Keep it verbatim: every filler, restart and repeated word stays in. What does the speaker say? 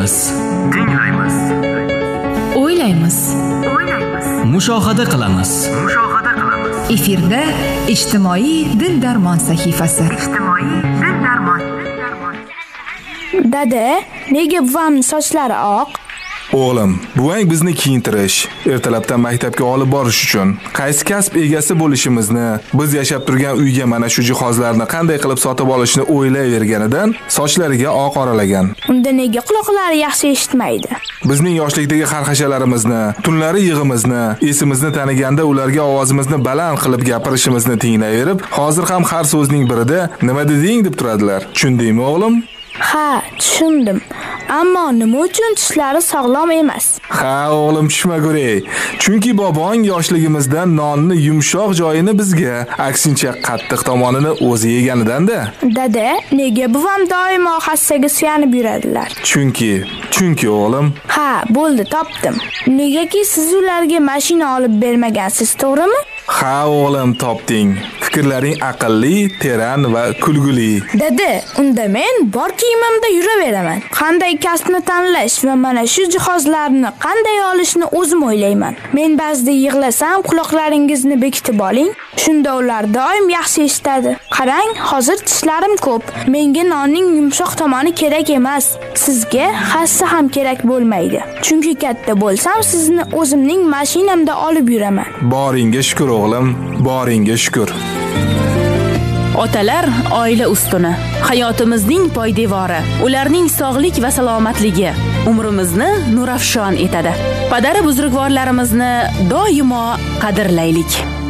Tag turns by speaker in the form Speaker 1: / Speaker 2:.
Speaker 1: Tinglaymiz.
Speaker 2: Tinglaymiz.
Speaker 3: O'ylaymiz.
Speaker 2: O'ylaymiz.
Speaker 1: Mushohada qilamiz.
Speaker 2: Mushohada qilamiz.
Speaker 3: Efirda ijtimoiy dil darmon sahifasi.
Speaker 2: Ijtimoiy dil darmon.
Speaker 4: Dada, nega buvamning sochlari oq?
Speaker 5: O'g'lim, buvang bizni kiyintirish, ertalabdan maktabga olib borish uchun qaysi kasb egasi bo'lishimizni, biz yashab turgan uyga mana shu jihozlarni qanday qilib sotib olishni o'ylayverganidan sochlariga oq oralagan.
Speaker 4: Unda nega quloqlari yaxshi eshitmaydi?
Speaker 5: Bizning yoshlikdagi xarxashalarimizni, tunlari yig'imizni, esimizni taniganda ularga ovozimizni baland qilib gapirishimizni tinglayverib, hozir ham har so'zning birida nima deding deb turadilar. Tushundingmi o'g'lim?
Speaker 4: Ha, tushundim. Ammo nima uchun tishlari sog'lom emas?
Speaker 5: Ha, o'g'lim tushmaguray. Chunki bobong yoshligimizdan nonni yumshoq joyini bizga, aksincha qattiq tomonini o'zi yeganidan-da.
Speaker 4: Dada, nega buvam doimo hassaga suyanib yuradilar?
Speaker 5: Chunki, chunki o'g'lim.
Speaker 4: Ha, bo'ldi, topdim. Negaki siz ularga mashina olib bermagansiz, to'g'rimi?
Speaker 5: Ha, o'g'lim, topding. Fikrlaring aqlli, teran va kulguli.
Speaker 4: Dada, unda men bor kiyimimda yuraveraman. Qanday kasbni tanlash va mana shu jihozlarni qanday olishni o'zim o'ylayman. Men ba'zida yig'lasam, quloqlaringizni bekitib oling. Shunda ular doim yaxshi eshitadi. Qarang, hozir tishlarim ko'p. Menga nonning yumshoq tomoni kerak emas. Sizga hassa ham kerak bo'lmaydi. Chunki katta bo'lsam, sizni o'zimning mashinamda olib yuraman.
Speaker 5: Boringga shukr o'g'lim, boringga shukr.
Speaker 6: Otalar oila ustuni, hayotimizning poydevori, ularning sog'lik va salomatligi umrimizni nurafshon etadi. Padari buzrukvorlarimizni doimo qadrlaylik.